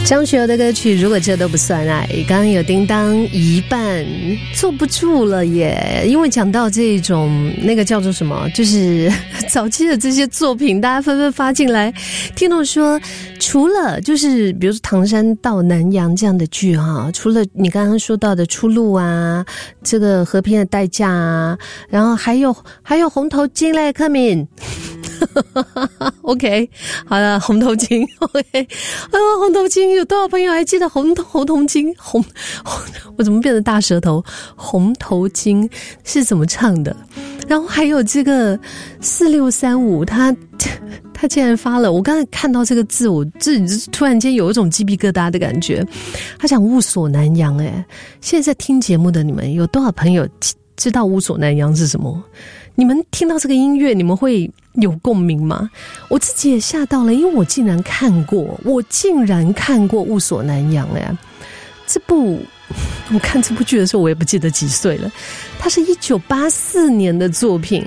张学友的歌曲《如果这都不算爱》，刚刚有叮当一半坐不住了耶，因为讲到这种那个叫做什么，就是早期的这些作品，大家纷纷发进来。听众说，除了就是比如说《唐山到南洋》这样的剧哈，除了你刚刚说到的《出路》啊，这个《和平的代价》啊，然后还有红头巾嘞，柯敏。OK， 好了，红头巾 OK， 红头巾有多少朋友还记得红头巾？我怎么变成大舌头？红头巾是怎么唱的？然后还有这个4635，他竟然发了，我刚才看到这个字，我自己突然间有一种鸡皮疙瘩的感觉。他讲雾锁南洋，现在听节目的你们有多少朋友知道雾锁南洋是什么？你们听到这个音乐，你们会有共鸣吗？我自己也吓到了，因为我竟然看过《雾锁南洋》这部我看这部剧的时候，我也不记得几岁了。它是1984年的作品，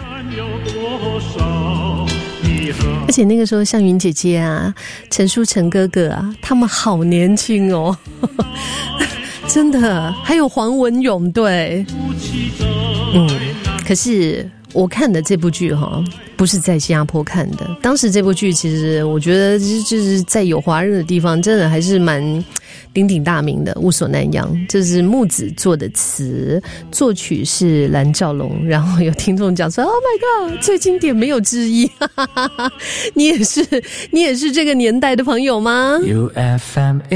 而且那个时候向云姐姐啊、陈淑诚哥哥啊，他们好年轻哦，真的，还有黄文勇，对，可是我看的这部剧不是在新加坡看的。当时这部剧其实我觉得就是在有华人的地方，真的还是蛮鼎鼎大名的。《雾锁南洋》这是木子做的词，作曲是蓝兆龙。然后有听众讲说 ：“Oh my god， 最经典没有之一。”你也是这个年代的朋友吗？ UFM